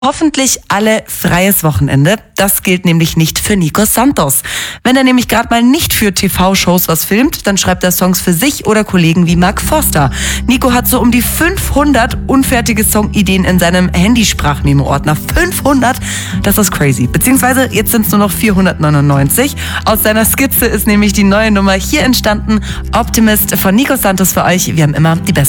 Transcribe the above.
Hoffentlich alle freies Wochenende. Das gilt nämlich nicht für Nico Santos. Wenn er nämlich gerade mal nicht für TV-Shows was filmt, dann schreibt er Songs für sich oder Kollegen wie Mark Forster. Nico hat so um die 500 unfertige Songideen in seinem Handysprachmemo-Ordner. 500? Das ist crazy. Beziehungsweise jetzt sind es nur noch 499. Aus seiner Skizze ist nämlich die neue Nummer hier entstanden. Optimist von Nico Santos für euch. Wir haben immer die besten